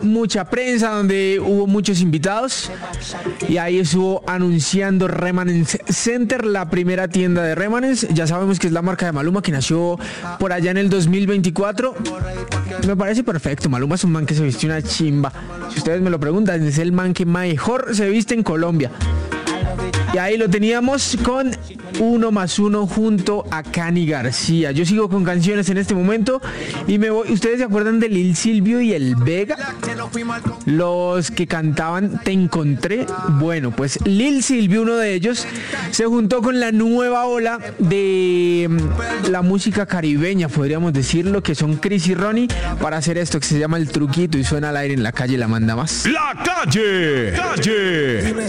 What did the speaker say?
mucha prensa, donde hubo muchos invitados, y ahí estuvo anunciando Remanence Center, la primera tienda de Remanence. Ya sabemos que es la marca de Maluma, que nació por allá en el 2024. Me parece perfecto. Maluma es un man que se viste una chimba. Si ustedes me lo preguntan, es el man que mejor se viste en Colombia. Y ahí lo teníamos con 1+1 junto a Cani García. Yo sigo con canciones en este momento y me voy. ¿Ustedes se acuerdan de Lil Silvio y el Vega? Los que cantaban Te Encontré. Bueno, pues Lil Silvio, uno de ellos, se juntó con la nueva ola de la música caribeña, podríamos decirlo, que son Chris y Ronnie, para hacer esto que se llama El Truquito, y suena al aire en La Calle La Manda Más. La Calle.